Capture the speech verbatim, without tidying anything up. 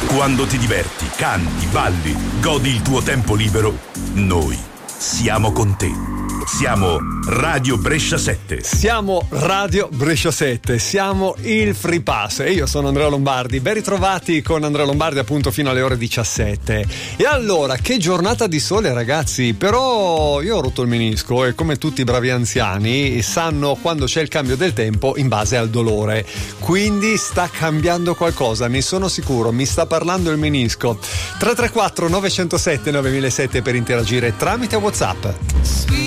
Quando ti diverti, canti, balli, godi il tuo tempo libero, noi siamo con te. Siamo Radio Brescia sette. Siamo Radio Brescia sette, siamo il Free Pass e io sono Andrea Lombardi. Ben ritrovati con Andrea Lombardi appunto fino alle ore diciassette. E allora, che giornata di sole ragazzi, però io ho rotto il menisco e come tutti i bravi anziani sanno quando c'è il cambio del tempo in base al dolore. Quindi sta cambiando qualcosa, ne sono sicuro, mi sta parlando il menisco. tre tre quattro nove zero sette nove zero zero sette per interagire tramite WhatsApp.